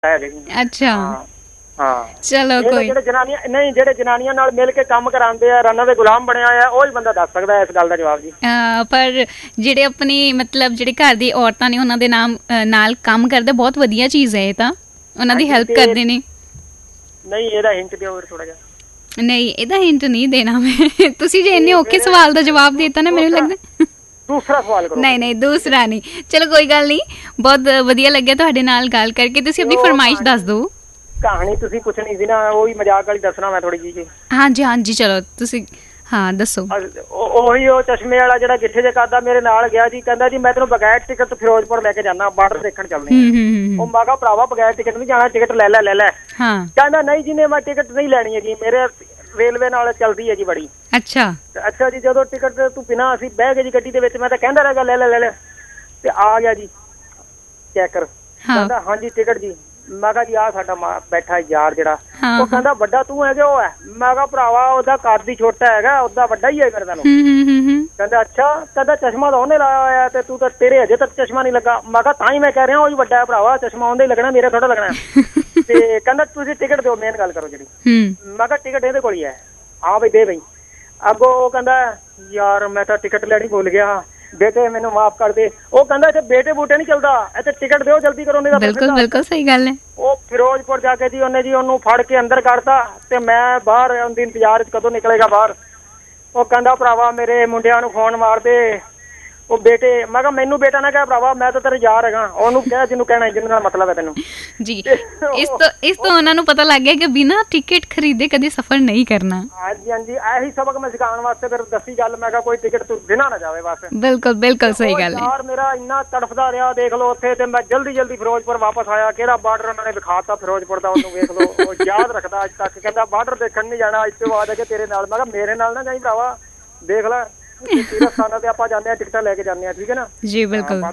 ਅੱਛਾ ਹਾਂ ਚਲੋ ਕੋਈ ਜਿਹੜੇ ਜਨਾਨੀਆਂ ਨਹੀਂ, ਜਿਹੜੇ ਜਨਾਨੀਆਂ ਨਾਲ ਮਿਲ ਕੇ ਕੰਮ ਕਰਾਉਂਦੇ ਆ, ਰੰਨਾਂ ਦੇ ਗੁਲਾਮ ਬਣਿਆ ਆ, ਉਹ ਹੀ ਬੰਦਾ ਦੱਸ ਸਕਦਾ ਇਸ ਗੱਲ ਦਾ ਜਵਾਬ ਜੀ। ਪਰ ਜਿਹੜੇ ਆਪਣੀ ਮਤਲਬ ਜਿਹੜੇ ਘਰ ਦੀ ਔਰਤਾਂ ਨੇ ਉਹਨਾਂ ਦੇ ਨਾਲ ਕੰਮ ਕਰਦੇ, ਬਹੁਤ ਵਧੀਆ ਚੀਜ਼ ਹੈ ਇਹ ਤਾਂ, ਉਹਨਾਂ ਦੀ ਹੈਲਪ ਕਰਦੇ ਨੇ। ਨਹੀਂ ਇਹਦਾ ਹਿੰਟ ਦਿਓ ਫਿਰ ਥੋੜਾ ਜਿਹਾ। ਨਹੀਂ ਇਹਦਾ ਹਿੰਟ ਨਹੀਂ ਦੇਣਾ ਮੈਂ, ਤੁਸੀਂ ਜੇ ਇੰਨੇ ਔਖੇ ਸਵਾਲ ਦਾ ਜਵਾਬ ਦੇਤਾ ਨਾ, ਮੈਨੂੰ ਲੱਗਦਾ ਦੂਸਰਾ ਸਵਾਲ ਕਰੋ। ਨਹੀਂ ਦੂਸਰਾ ਨਹੀਂ, ਚਲੋ ਕੋਈ ਗੱਲ ਨਹੀਂ, ਬਹੁਤ ਵਧੀਆ ਲੱਗਿਆ ਤੁਹਾਡੇ ਨਾਲ ਗੱਲ ਕਰਕੇ। ਤੁਸੀਂ ਆਪਣੀ ਫਰਮਾਇਸ਼ ਦੱਸ ਦਿਓ। ਕਹਾਣੀ ਤੁਸੀਂ ਪੁੱਛਣੀ ਸੀ ਨਾ, ਉਹ ਹੀ ਮਜ਼ਾਕ ਵਾਲੀ ਦੱਸਣਾ ਮੈਂ ਥੋੜੀ ਜਿਹੀ। ਹਾਂਜੀ ਚਲੋ ਤੁਸੀਂ ਹਾਂ ਦੱਸੋ। ਉਹੀ ਉਹ ਚਸ਼ਮੇ ਵਾਲਾ ਜਿਹੜਾ ਗਿੱਠੇ ਜੇ ਕਰਦਾ ਮੇਰੇ ਨਾਲ ਗਿਆ ਜੀ, ਕਹਿੰਦਾ ਜੀ ਮੈਂ ਤੈਨੂੰ ਬਗੈਰ ਟਿਕਟ ਤੋਂ ਫਿਰੋਜ਼ਪੁਰ ਲੈ ਕੇ ਜਾਣਾ, ਬਾਰਡਰ ਦੇਖਣ ਚੱਲਦੇ ਆ। ਉਹ ਮੈਂ ਕਿਹਾ ਭਰਾਵਾ ਬਗੈਰ ਟਿਕਟ ਨਹੀਂ ਜਾਣਾ, ਟਿਕਟ ਲੈ ਲੈ। ਕਹਿੰਦਾ ਨਹੀਂ ਜੀ ਨੇ ਮੈਂ ਟਿਕਟ ਨਹੀਂ ਲੈਣੀ ਹੈਗੀ, ਮੇਰੇ ਰੇਲਵੇ ਨਾਲ ਚੱਲਦੀ ਹੈ ਜੀ ਬੜੀ। ਅੱਛਾ ਜੀ, ਜਦੋਂ ਟਿਕਟ ਤੂੰ ਬਿਨਾਂ ਅਸੀਂ ਬਹਿ ਗਏ ਜੀ ਗੱਡੀ ਦੇ ਵਿੱਚ, ਮੈਂ ਤਾਂ ਕਹਿੰਦਾ ਰਹਿ ਗਿਆ ਲੈ ਲੈ, ਤੇ ਆ ਗਿਆ ਜੀ ਚੈਕਰ, ਕਹਿੰਦਾ ਹਾਂਜੀ ਟਿਕਟ ਜੀ। ਮੈਂ ਕਿਹਾ ਜੀ ਆ ਸਾਡਾ ਬੈਠਾ ਯਾਰ ਜਿਹੜਾ, ਉਹ ਕਹਿੰਦਾ ਵੱਡਾ ਤੂੰ ਹੈਗਾ ਉਹ ਹੈ। ਮੈਂ ਕਿਹਾ ਭਰਾਵਾ ਉਹਦਾ ਕੱਦ ਹੀ ਛੋਟਾ ਹੈਗਾ, ਉਹਦਾ ਵੱਡਾ ਹੀ ਹੈ ਫਿਰ ਤੈਨੂੰ। ਕਹਿੰਦਾ ਅੱਛਾ, ਕਹਿੰਦਾ ਚਸ਼ਮਾ ਤਾਂ ਉਹਨੇ ਲਾਇਆ ਹੋਇਆ ਤੇ ਤੂੰ ਤਾਂ, ਤੇਰੇ ਅਜੇ ਤੱਕ ਚਸ਼ਮਾ ਨਹੀਂ ਲੱਗਾ। ਮੈਂ ਕਿਹਾ ਤਾਂ ਹੀ ਮੈਂ ਕਹਿ ਰਿਹਾ ਉਹ ਹੀ ਵੱਡਾ ਹੈ ਭਰਾਵਾ, ਚਸ਼ਮਾ ਉਹਦਾ ਹੀ ਲੱਗਣਾ, ਮੇਰੇ ਥੋੜਾ ਲੱਗਣਾ। ਤੇ ਕਹਿੰਦਾ ਤੁਸੀਂ ਟਿਕਟ ਦਿਓ, ਮੇਨ ਗੱਲ ਕਰੋ ਜਿਹੜੀ। ਮੈਂ ਕਿਹਾ ਟਿਕਟ ਇਹਦੇ ਕੋਲ ਹੀ ਹੈ। ਹਾਂ ਬਈ ਦੇ ਬਈ। ਅੱਗੋਂ ਉਹ ਕਹਿੰਦਾ ਯਾਰ ਮੈਂ ਤਾਂ ਟਿਕਟ ਲੈਣੀ ਭੁੱਲ ਗਿਆ, ਬੇਟੇ ਮੈਨੂੰ ਮਾਫ ਕਰ ਦੇ। ਉਹ ਕਹਿੰਦਾ ਇੱਥੇ ਬੇਟੇ ਬੂਟੇ ਨਹੀਂ ਚੱਲਦਾ, ਇੱਥੇ ਟਿਕਟ ਦਿਓ ਜਲਦੀ ਕਰੋ। ਬਿਲਕੁਲ ਸਹੀ ਗੱਲ ਹੈ। ਉਹ ਫਿਰੋਜ਼ਪੁਰ ਜਾ ਕੇ ਜੀ ਉਹਨੇ ਜੀ ਉਹਨੂੰ ਫੜ ਕੇ ਅੰਦਰ ਕੱਢਤਾ, ਤੇ ਮੈਂ ਬਾਹਰ ਉਹਦੀ ਇੰਤਜ਼ਾਰ ਚ ਕਦੋਂ ਨਿਕਲੇਗਾ ਬਾਹਰ। ਉਹ ਕਹਿੰਦਾ ਭਰਾਵਾ ਮੇਰੇ ਮੁੰਡਿਆਂ ਨੂੰ ਫੋਨ ਮਾਰ ਦੇ, ਉਹ ਬੇਟੇ। ਮੈਂ ਕਿਹਾ ਮੈਨੂੰ ਬੇਟਾ ਨਾ ਕਹਿ ਭਰਾਵਾ, ਮੈਂ ਤਾਂ ਤੇਰਾ ਯਾਰ ਹੈਗਾ, ਉਹਨੂੰ ਕਹਿ ਜਿਹਨੂੰ ਕਹਿਣਾ, ਜਿਹਦੇ ਨਾਲ ਮਤਲਬ ਹੈ ਤੈਨੂੰ ਜੀ। ਇਸ ਤੋਂ ਉਹਨਾਂ ਨੂੰ ਪਤਾ ਲੱਗ ਗਿਆ ਕਿ ਬਿਨਾਂ ਟਿਕਟ ਖਰੀਦੇ ਕਦੇ ਸਫ਼ਰ ਨਹੀਂ ਕਰਨਾ। ਹਾਂਜੀ ਇਹੀ ਸਬਕ ਮੈਂ ਸਿਖਾਉਣ ਵਾਸਤੇ ਫਿਰ ਦੱਸੀ ਗੱਲ। ਮੈਂ ਕਿਹਾ ਕੋਈ ਟਿਕਟ ਤੂੰ ਬਿਨਾਂ ਨਾ ਜਾਵੇ ਬਸ। ਬਿਲਕੁਲ ਸਹੀ ਗੱਲ ਹੈ। ਯਾਰ ਮੇਰਾ ਇੰਨਾ ਤੜਫਦਾ ਰਿਹਾ ਦੇਖ ਲਓ ਉੱਥੇ, ਤੇ ਮੈਂ ਜਲਦੀ ਫਿਰੋਜ਼ਪੁਰ ਵਾਪਸ ਆਇਆ। ਕਿਹੜਾ ਬਾਰਡਰ ਉਹਨਾਂ ਨੇ ਵਿਖਾਤਾ ਫਿਰੋਜ਼ਪੁਰ ਦਾ, ਉਹਨੂੰ ਵੇਖ ਲਓ, ਉਹ ਯਾਦ ਰੱਖਦਾ ਅੱਜ ਤੱਕ। ਕਹਿੰਦਾ ਬਾਰਡਰ ਦੇਖਣ ਨਹੀਂ ਜਾਣਾ, ਅੱਜ ਤੋਂ ਬਾਅਦ ਕਿ ਤੇਰੇ ਨਾਲ। ਮੈਂ ਕਿਹਾ ਮੇਰੇ ਨਾਲ ਨਾ ਜਾਈਂ ਭਰਾਵਾ, ਦੇਖ ਲੈ ਸਥਾਨਾਂ ਤੇ ਆਪਾਂ ਜਾਂਦੇ ਆ, ਟਿਕਟਾਂ ਲੈ ਕੇ ਜਾਂਦੇ ਆ, ਠੀਕ ਹੈ ਨਾ ਜੀ। ਬਿਲਕੁਲ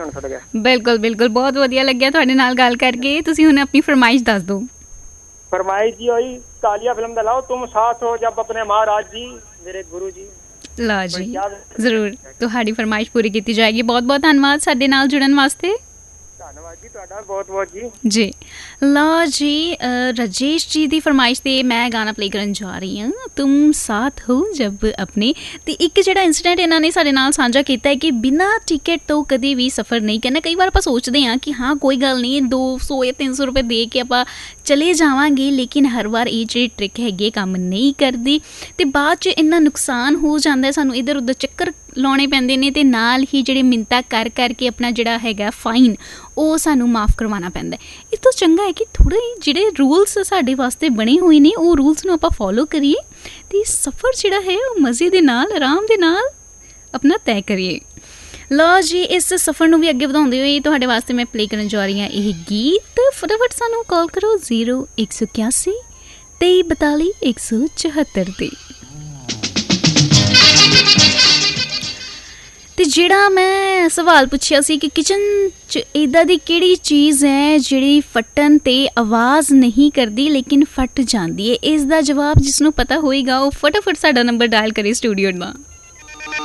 ਬਹੁਤ ਵਧੀਆ ਲੱਗਿਆ ਤੁਹਾਡੇ ਨਾਲ ਗੱਲ ਕਰਕੇ। ਤੁਸੀਂ ਹੁਣ ਆਪਣੀ ਫਰਮਾਇਸ਼ ਦੱਸ ਦਿਓ। ਫਰਮਾਇਸ਼ ਜੀ ਹੋਈ ਕਾਲੀਆ ਫਿਲਮ ਦਾ, ਲਾਓ ਤੁਮ ਸਾਥ ਹੋ ਜਬ ਆਪਣੇ ਮਹਾਰਾਜ ਜੀ ਮੇਰੇ ਗੁਰੂ ਜੀ। ਲਓ ਜੀ ਜ਼ਰੂਰ ਤੁਹਾਡੀ ਫਰਮਾਇਸ਼ ਪੂਰੀ ਕੀਤੀ ਜਾਏਗੀ। ਬਹੁਤ ਧੰਨਵਾਦ ਸਾਡੇ ਨਾਲ ਜੁੜਨ ਵਾਸਤੇ। ਧੰਨਵਾਦ ਜੀ ਤੁਹਾਡਾ ਬਹੁਤ ਜੀ। ਲਓ ਜੀ ਰਾਜੇਸ਼ ਜੀ ਦੀ ਫਰਮਾਇਸ਼ ਤੇ ਮੈਂ ਗਾਣਾ ਪਲੇ ਕਰਨ ਜਾ ਰਹੀ ਹਾਂ, ਤੁਮ ਸਾਥ ਹੋ ਜਬ ਆਪਣੇ। ਤੇ ਇੱਕ ਜਿਹੜਾ ਇੰਸੀਡੈਂਟ ਇਹਨਾਂ ਨੇ ਸਾਡੇ ਨਾਲ ਸਾਂਝਾ ਕੀਤਾ ਹੈ ਕਿ ਬਿਨਾਂ ਟਿਕਟ ਤੋਂ ਕਦੇ ਵੀ ਸਫ਼ਰ ਨਹੀਂ ਕਰਨਾ। ਕਈ ਵਾਰ ਆਪਾਂ ਸੋਚਦੇ ਹਾਂ ਕਿ ਹਾਂ ਕੋਈ ਗੱਲ ਨਹੀਂ, 200 ਜਾਂ 300 ਰੁਪਏ ਦੇ ਕੇ ਆਪਾਂ ਚਲੇ ਜਾਵਾਂਗੇ, ਲੇਕਿਨ ਹਰ ਵਾਰ ਇਹ ਜਿਹੜੀ ਟ੍ਰਿਕ ਹੈਗੀ ਕੰਮ ਨਹੀਂ ਕਰਦੀ, ਤੇ ਬਾਅਦ 'ਚ ਇੰਨਾ ਨੁਕਸਾਨ ਹੋ ਜਾਂਦਾ, ਸਾਨੂੰ ਇੱਧਰ ਉੱਧਰ ਚੱਕਰ ਲਾਉਣੇ ਪੈਂਦੇ ਨੇ, ਤੇ ਨਾਲ ਹੀ ਜਿਹੜੇ ਮਿੰਨਤਾਂ ਕਰਕੇ ਆਪਣਾ ਜਿਹੜਾ ਹੈਗਾ ਫਾਈਨ ਉਹ ਸਾਨੂੰ ਮਾਫ ਕਰਵਾਉਣਾ ਪੈਂਦਾ। ਇਸ ਤੋਂ ਚੰਗਾ ਹੈ ਕਿ ਥੋੜ੍ਹੇ ਜਿਹੜੇ ਰੂਲਸ ਸਾਡੇ ਵਾਸਤੇ ਬਣੇ ਹੋਏ ਨੇ ਉਹ ਰੂਲਸ ਨੂੰ ਆਪਾਂ ਫੋਲੋ ਕਰੀਏ, ਅਤੇ ਸਫ਼ਰ ਜਿਹੜਾ ਹੈ ਉਹ ਮਜ਼ੇ ਦੇ ਨਾਲ, ਆਰਾਮ ਦੇ ਨਾਲ ਆਪਣਾ ਤੈਅ ਕਰੀਏ। ਲਓ ਜੀ ਇਸ ਸਫ਼ਰ ਨੂੰ ਵੀ ਅੱਗੇ ਵਧਾਉਂਦੇ ਹੋਏ ਤੁਹਾਡੇ ਵਾਸਤੇ ਮੈਂ ਪਲੇ ਕਰਨ ਜਾ ਰਹੀ ਹਾਂ ਇਹ ਗੀਤ। ਫਟਾਫਟ ਸਾਨੂੰ ਕਾਲ ਕਰੋ 0181 2342 174 'ਤੇ। ਅਤੇ ਜਿਹੜਾ ਮੈਂ ਸਵਾਲ ਪੁੱਛਿਆ ਸੀ ਕਿ ਕਿਚਨ 'ਚ ਇੱਦਾਂ ਦੀ ਕਿਹੜੀ ਚੀਜ਼ ਹੈ ਜਿਹੜੀ ਫਟਣ 'ਤੇ ਆਵਾਜ਼ ਨਹੀਂ ਕਰਦੀ ਲੇਕਿਨ ਫਟ ਜਾਂਦੀ ਹੈ, ਇਸ ਦਾ ਜਵਾਬ ਜਿਸ ਨੂੰ ਪਤਾ ਹੋਏਗਾ ਉਹ ਫਟਾਫਟ ਸਾਡਾ ਨੰਬਰ ਡਾਇਲ ਕਰੇ ਸਟੂਡੀਓ ਦਾ।